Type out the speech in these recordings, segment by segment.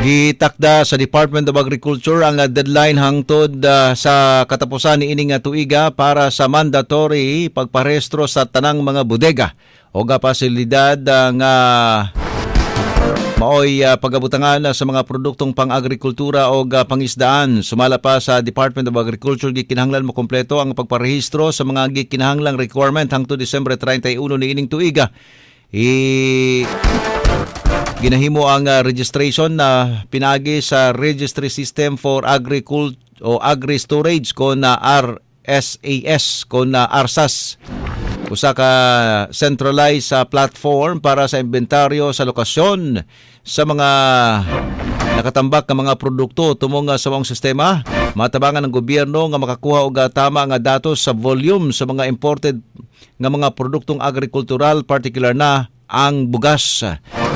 Gitakda sa Department of Agriculture ang deadline hangtod sa katapusan ni ining tuiga para sa mandatory pagparehistro sa tanang mga bodega o pasilidad nga maoy pagabutangan sa mga produktong pang-agrikultura o pangisdaan. Sumala pa sa Department of Agriculture gikinahanglan makompleto ang pagparehistro sa mga gikinahanglang requirement hangtod Disyembre 31 ni ining tuiga. Ginahimo ang registration na pinagi sa Registry System for Agriculture o Agri-Storage ko na RSAS ko na ARSAS. Usa ka centralized platform para sa inventaryo sa lokasyon sa mga nakatambak nga mga produkto tumong sa mong sistema. Matabangan ng gobyerno nga makakuha og tama nga datos sa volume sa mga imported nga mga produktong agrikultural, particular na ang bugas.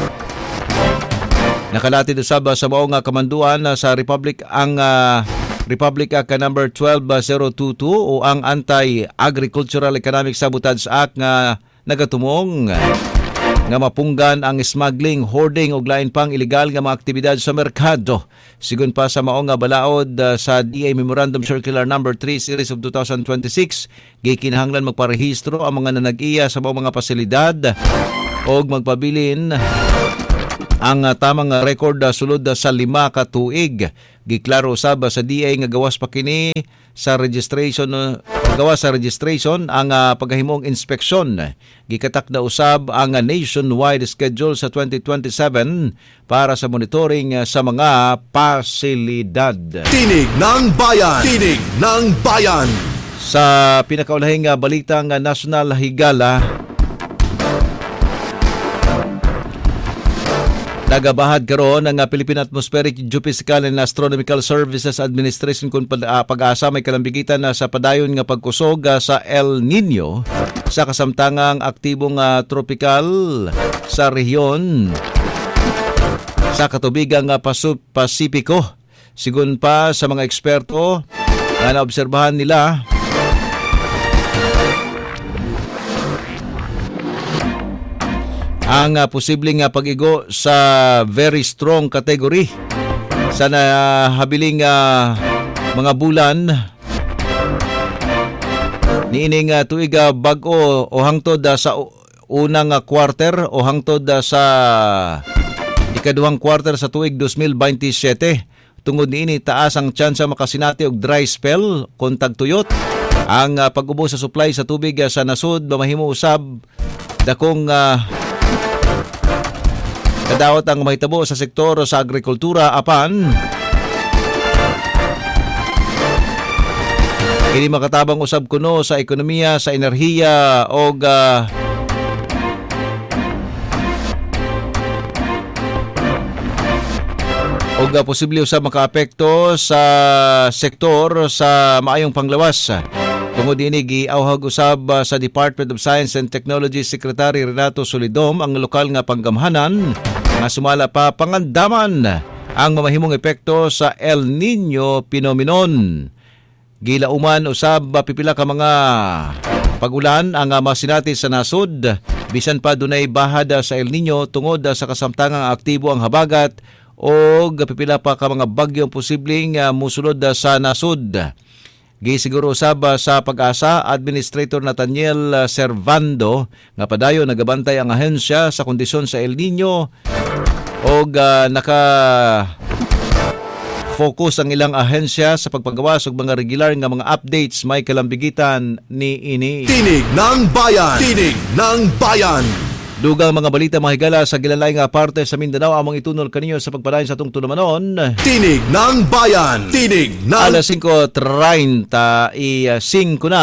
Nakalatid usab sa mao nga kamanduan sa Republic ang Republic Act number 12022 o ang Anti-Agricultural Economic Sabotage Act nga nagatumong nga mapunggan ang smuggling, hoarding ug lain pang ilegal nga mga aktibidad sa merkado. Sigon pa sa mao nga balaod sa DA Memorandum Circular number 3 series of 2026, gikinahanglan magparehistro ang mga nanag-iya sa mga pasilidad og magpabilin ang tamang record sulod sa 5 ka tuig. Giklaro usab sa DA nga gawas pa kini sa registration ang paghahimong inspeksyon. Gikatak na usab ang nationwide schedule sa 2027 para sa monitoring sa mga pasilidad. Tinig ng Bayan! Tinig ng Bayan! Sa pinakaunahing balitang national higala, nagabahad karon ang Philippine Atmospheric Geophysical and Astronomical Services Administration kung pag-asa may kalambigitan sa padayon nga pagkusog sa El Nino sa kasamtangang aktibong tropical sa rehiyon sa katubigang Pasipiko. Sigun pa sa mga eksperto na naobserbahan nila, ang posibleng pag-igo sa very strong category sa nahabiling mga bulan niining tuig bag-o o hangtod sa unang quarter o hangtod sa ikaduhang quarter sa tuig 2027. Tungod niini taas ang tsansa makasinati og dry spell kung tagtuyot. Ang pag-ubos sa supply sa tubig sa nasud mahimo usab dakong kadawat ang mahitabo sa sektor sa agrikultura apan kini makatabang usab kuno sa ekonomiya, sa enerhiya og posible usab makaapekto sa sektor sa maayong panglawas. Tungod ini giawhag usab sa Department of Science and Technology Secretary Renato Solidom ang lokal nga panggamhanan nga sumala pa pangandaman ang mamahimong epekto sa El Nino phenomenon. Gilauman usab pipila ka mga pagulan ang masinati sa nasud bisan pa dunay bahad sa El Nino tungod sa kasamtangang aktibo ang habagat o pipila pa ka mga bagyong posibleng musulod sa nasud. Gisiguro usab sa pag-asa Administrator Nathaniel Servando nga padayon nagabantay ang ahensya sa kondisyon sa El Nino og naka-focus ang ilang ahensya sa pagpagawas og mga regular nga mga updates may kalambigitan ni ini. Tinig ng Bayan! Tinig ng Bayan! Dugang mga balita mahigala sa gilalay nga parte sa Mindanao among itunol kaninyo sa pagpadayon sa atong tulumanon. Tinig ng Bayan! Tinig ng... Alas 5:30 na.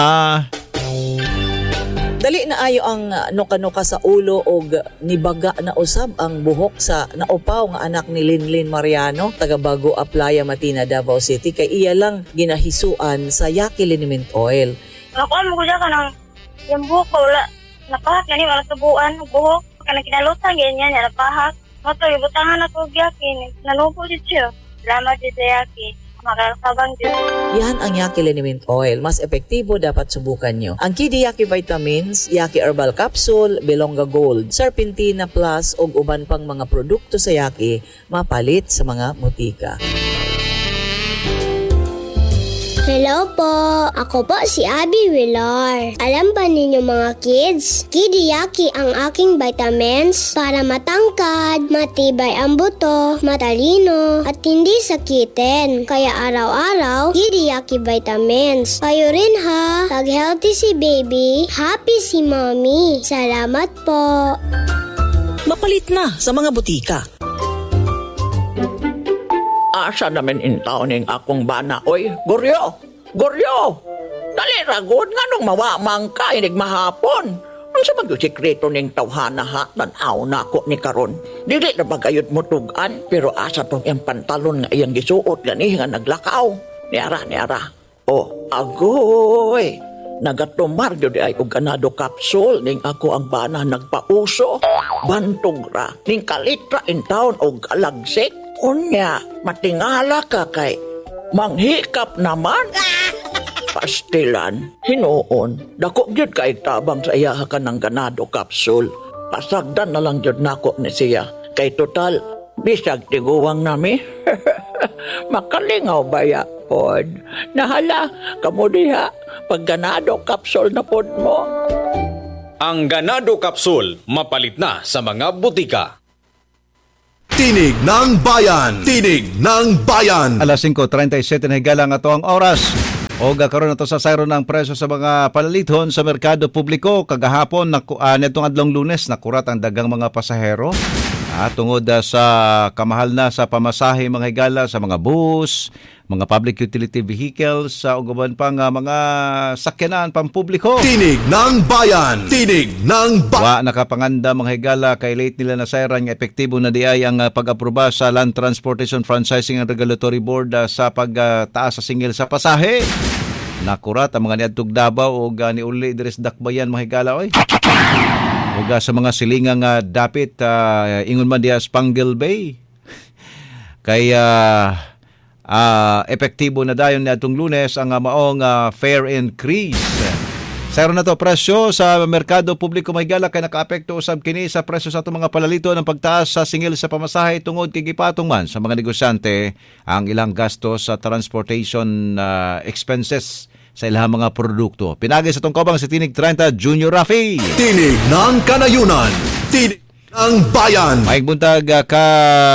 Dali na ayo ang nuka-nuka sa ulo og nibaga na usab ang buhok sa naupaw nga anak ni Linlin Mariano taga Bago Aplaya, Matina, Davao City kay iya lang ginahisuan sa Yaki Liniment Oil. Nakuan mo ka ng yung buhok ko wala napahak gani wala tubuan buhok kana kinalutan ganyan niya napahak. Mato ibutangan ako Yaki nanubo jud siya. Salamat jud sa Yaki. Makakabang dyan. Yan ang Yaki Liniment Oil. Mas epektibo, dapat subukan nyo. Ang Kidi Yaki Vitamins, Yaki Herbal Capsule, Belonga Gold, Serpentina Plus ug uban pang mga produkto sa Yaki mapalit sa mga mutika. Hello po! Ako po si Abby Villar. Alam ba ninyo mga kids? Kidi Yaki ang aking vitamins para matangkad, matibay ang buto, matalino, at hindi sakitin. Kaya araw-araw, Kidi Yaki vitamins. Kayo rin ha! Pag-healthy si baby, happy si mommy. Salamat po! Mapalit na sa mga butika. Asa naman intaw ning akong bana, oy. Goryo! Goryo! Dali ragod nga nung mawamang ka, inig mahapon. Ano sa mag-sikreto ning tawhana ha, tanaw na ako ni karon. Dili na bagayod mo tugan, pero asa tong iyang pantalon nga iyang gisuot gani nga naglakaw. Niara. Oh, agoy! Nagatumar yun ay og ganado capsule ning ako ang bana nagpauso. Bantog ra, ning kalitra in town og alagsik. Unya, matingala ka kay manghikap naman. Pastilan, hinuon, dako gyud kay tabang sa iya ka ng ganado capsule. Pasagdan na lang gyud nako ni siya. Kay total, bisag tiguwang nami. Makalingaw baya pod. Nahala, kamo diha, pag ganado capsule na pod mo. Ang ganado capsule, mapalit na sa mga butika. Tinig ng Bayan! Tinig ng Bayan! Alas 5:37 na higala nga to ang oras. O karon na to sa sayro ng presyo sa mga palalithon sa merkado publiko. Kagahapon, netong adlong Lunes, nakurat ang dagang mga pasahero. Tungod sa kamahal na sa pamasahe mga higala sa mga bus, mga public utility vehicles, sa ugaban pang mga sakyanan pampubliko. Tinig ng Bayan! Tinig ng Bayan! Wa nakapanganda mga higala kay late nila na sayran nga epektibo na diay ang pag-aproba sa Land Transportation Franchising and Regulatory Board sa pagtaas sa singil sa pasahe. Nakurat ang mga niadtog Davao o niuli diri sa Dakbayan mga higala oy. Ug sa mga silingang dapit ingon man diya Spangle Bay. Kaya epektibo na dayon niadtong Lunes ang maong fare increase. Sayro na to presyo sa merkado publiko mahigala kay nakaapekto usab kini sa presyo sa atong mga palalito ng pagtaas sa singil sa pamasahe tungod kay gipatong man sa mga negosyante ang ilang gastos sa transportation expenses sa ilang mga produkto. Pinagay sa tong kabang si Tinig 30 Junior Rafi. Tinig ng Kanayunan! Tinig ng Bayan! Maing buntag ka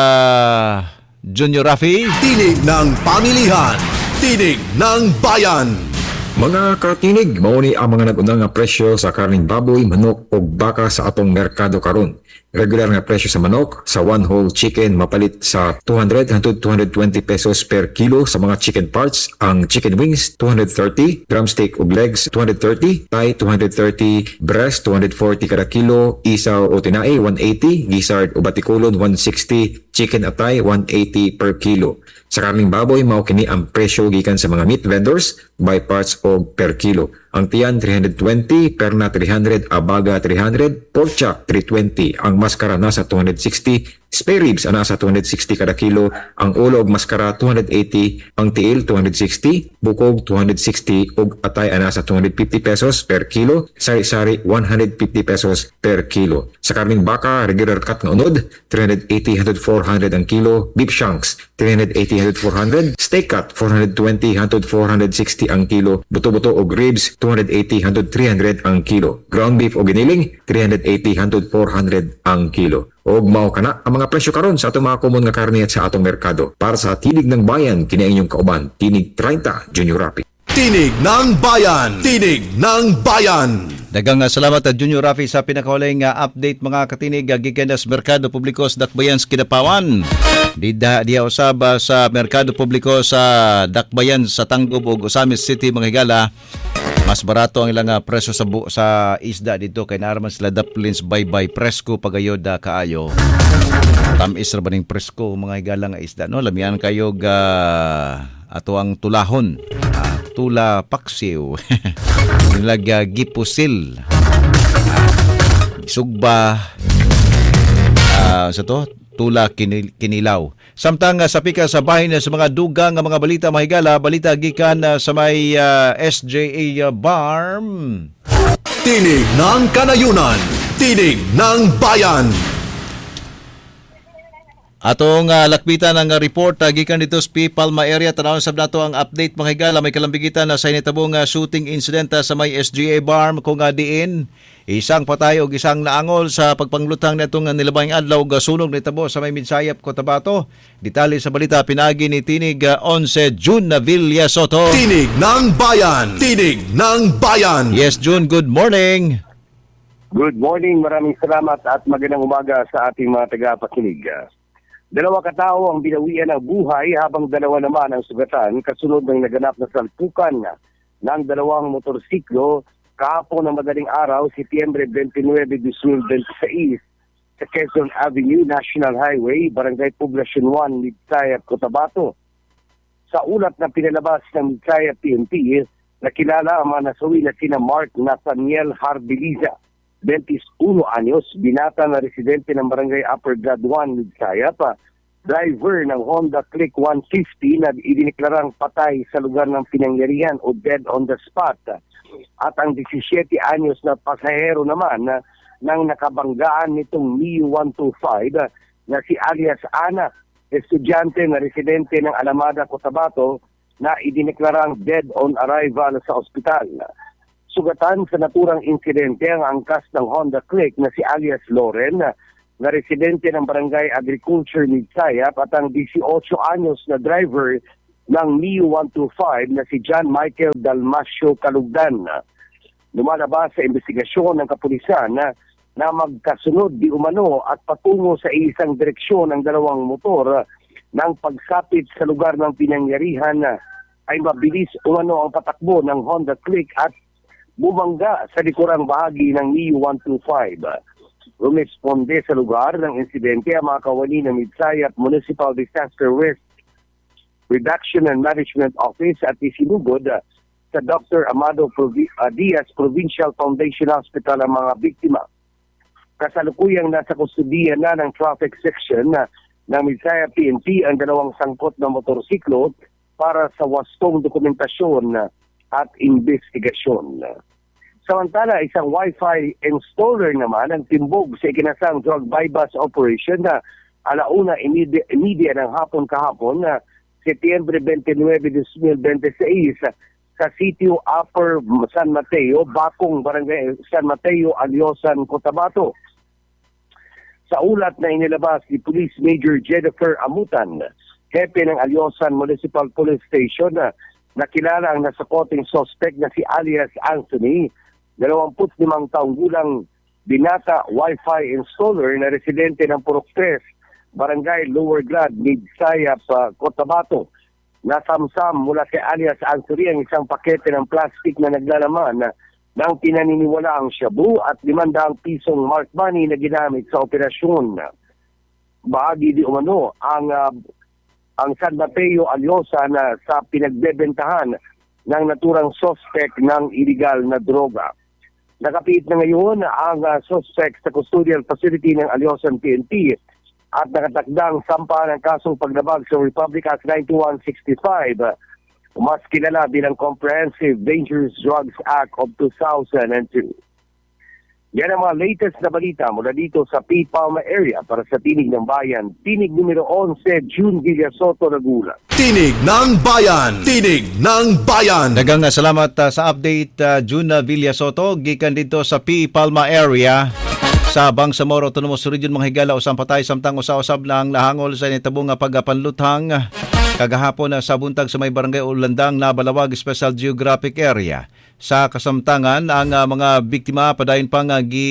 Junior Rafi. Tinig ng Pamilihan! Tinig ng Bayan! Mga katinig, mauni ang mga nag-unang nga presyo sa karning baboy, manok o baka sa atong merkado karon. Regular nga presyo sa manok, sa one whole chicken mapalit sa 200 hangtod 220 pesos per kilo sa mga chicken parts. Ang chicken wings 230, drumstick ug legs 230, thigh 230, breast 240 kada kilo, isaw o tinai 180, gizzard o batikulon 160, chicken atay 180 per kilo. Sa karning baboy, mao kini ang presyo gikan sa mga meat vendors by parts o per kilo. Ang tiyan 320, perna 300, abaga 300, pork chop 320, ang maskara nasa 260, spare ribs nasa 260 kada kilo, ang ulo ug maskara 280, ang tiil 260, bukog 260 ug atay nasa 250 pesos per kilo, sari-sari 150 pesos per kilo. Sa karning baka, regular cut nga unod 380 hangtod 400 ang kilo, beef shanks 380 hangtod 400, steak cut 420 hangtod 460 ang kilo, buto-buto og ribs 280 hangtod 300 ang kilo, ground beef o giniling 380 hangtod 400 ang kilo. Og mao kana ang mga presyo karon sa atong mga common nga karne at sa atong merkado. Para sa Tinig ng Bayan, kini ang inyong kauban, Tinig 30 Junior Rafi. Tinig ng Bayan! Tinig ng Bayan! Dagang salamat Junior Rafi sa pinakahuling update mga katinig gikan sa merkado publiko sa Dakbayan sa Kidapawan. Diya usab sa merkado publiko sa Dakbayan sa Tanggob ug Osamis City mga higala. Mas barato ang ilang presyo sa isda dito kay naaraman sila duplins bye-bye presko pagayod kaayo. Tamis ra baning presko mga higala nga isda no lamian kayo ato ang tulahon. Tula paksiw. Nilag gipusil. Sugba sa to Tula Kinilaw. Samtang sa pika sa bahin sa mga dugang nga mga balita mahigala, balita gikan sa may SJA Barm. Tinig ng Kanayunan, tinig ng bayan. Atong lakbitan ang report gikan dito sa P. Palma area. Tanawon sab nato ang update mga higala. May kalambigitan na sa initabong shooting incident sa may SGA Barm kung diin isang patay o isang naangol sa pagpanglutang netong nilabayng adlaw sunog nitabo sa may Minsayap, Cotabato. Detalye sa balita pinagi ni Tinig 11 June Villa Soto. Tinig ng bayan, tinig ng bayan. Yes, June, good morning. Good morning, maraming salamat at magandang umaga sa ating mga tagapakinig. 2 katao ang binawian ng buhay habang 2 naman ang sugatan kasunod ng naganap na salpukan ng 2 motorsiklo kahapon ng madaling araw, Setyembre 29, 2026 sa Quezon Avenue, National Highway, Barangay Poblacion 1, Midsayap, Cotabato. Sa ulat na pinalabas ng Midsayap PNP, nakilala ang mga nasawi na sina Mark Nathaniel Harbiliza, 21 anyos, binata na residente ng Barangay Upper Grade 1, Midsayap, driver ng Honda Click 150 na idineklarang patay sa lugar ng pinangyarihan o dead on the spot. At ang 17 anyos na pasahero naman ng nakabanggaan nitong Mio 125 na si alias Ana, estudyante na residente ng Alamada, Cotabato na idineklarang dead on arrival sa ospital. Sugatan sa naturang insidente ang angkas ng Honda Click na si alias Loren na residente ng Barangay Agriculture Midsayap at ang 18 anyos na driver ng Mio 125 na si John Michael Dalmasio Calugdan. Lumalabas sa investigasyon ng kapulisan na magkasunod di umano at patungo sa isang direksyon ng 2 motor ng pagsapit sa lugar ng pinangyarihan ay mabilis umano ang patakbo ng Honda Click at bumangga sa likurang bahagi ng Mio 125. Rumesponde sa lugar ng insidente ang mga kawani ng Midsayap Municipal Disaster Risk Reduction and Management Office at isinugod sa Dr. Amado Diaz Provincial Foundation Hospital ang mga biktima. Kasalukuyang nasa kustudiya na ng traffic section ng Midsayap PNP ang 2 sangkot na motorsiklo para sa wastong dokumentasyon at investigasyon. Samantala, isang Wi-Fi installer naman ang timbog sa ikinasang drug bypass operation na 1:30 ng hapon kahapon na Setyembre 29, 2026 sa sitio Upper San Mateo, Bakong, Barangay San Mateo, Alyosan, Cotabato. Sa ulat na inilabas ni Police Major Jennifer Amutan, hepe ng Alyosan Municipal Police Station na nakilala ang nasakoteng suspect na si alias Anthony, 25 taong gulang, binata Wi-Fi installer na residente ng Purok 3, Barangay Lower Glad, Midsayap, Cotabato. Nasamsam mula kay alias Anthony ang isang pakete ng plastic na naglalaman ng pinaniniwalaang shabu at 500 pisong mark money na ginamit sa operasyon. Bahagi di umano ang San Mateo Alyosa na sa pinagbebentahan ng naturang suspect ng illegal na droga. Nakapit na ngayon ang suspect sa custodial facility ng Alyosan PNP at nakatakdang sampa ng kasong paglabag sa Republic Act 9165, mas kilala bilang Comprehensive Dangerous Drugs Act of 2002. Yan ang mga latest na balita mula dito sa P. Palma area para sa Tinig ng Bayan. Tinig numero 11, June Villa Soto, Laguna. Tinig ng Bayan, tinig ng bayan. Daghang salamat sa update, June Villa Soto. Gikan dito sa P. Palma area. Sa Bangsamoro, Autonomous Region, mga higala usang patay samtang usa-usab lang nahangol sa nitabong pagpanluthang kagahapon sa buntag sa may Barangay Ulandang na Balawag Special Geographic Area. Sa kasamtangan, ang mga biktima padayon pang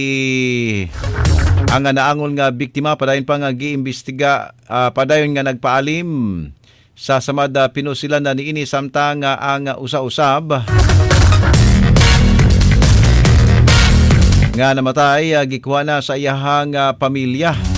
ang naangol nga biktima padayon pang giimbestiga, padayon nga nagpaalim sa samad pinusilan na niini samtang ang usa-usab nga namatay gikuha na sa iyahang pamilya.